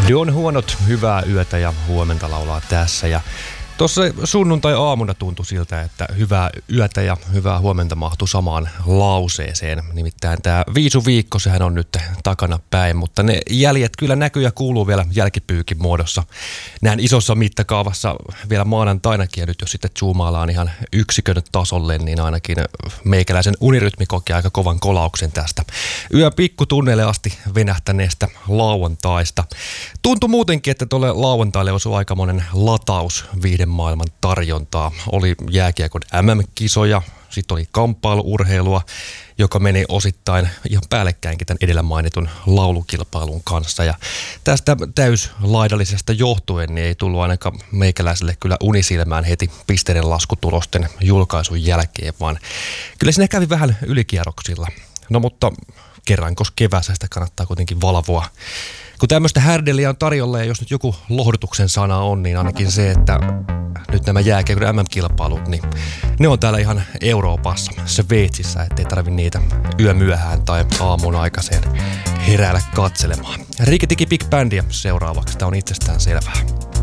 Don Huonot, hyvää yötä ja huomenta laulaa tässä. Ja tuossa sunnuntai-aamuna tuntui siltä, että hyvää yötä ja hyvää huomenta mahtui samaan lauseeseen. Nimittäin tämä viisuviikko, sehän on nyt takana päin, mutta ne jäljet kyllä näkyy ja kuuluu vielä jälkipyykin muodossa. Näin isossa mittakaavassa vielä maanantainakin, ja nyt jos sitten zoomaillaan ihan yksikön tasolle, niin ainakin meikäläisen unirytmi koki aika kovan kolauksen tästä yön pikkutunneille asti venähtäneestä lauantaista. Tuntui muutenkin, että tuolle lauantaille osui aikamoinen lataus maailman tarjontaa. Oli jääkiekon MM-kisoja, sitten oli kamppailuurheilua, joka meni osittain ihan päällekkäinkin tämän edellä mainitun laulukilpailun kanssa. Ja tästä täyslaidallisesta johtuen niin ei tullut ainakaan meikäläiselle kyllä unisilmään heti pisteiden laskutulosten julkaisun jälkeen, vaan kyllä siinä kävi vähän ylikierroksilla. No mutta kerrankos keväässä sitä kannattaa kuitenkin valvoa. Kun tämmöistä härdeliä on tarjolla ja jos nyt joku lohdutuksen sana on, niin ainakin se, että nyt nämä jääkiekon MM-kilpailut, niin ne on täällä ihan Euroopassa, Sveitsissä, ettei tarvi niitä yömyöhään tai aamun aikaiseen heräillä katselemaan. Rikki Tikki Big Bandia seuraavaksi, tämä on itsestään selvää.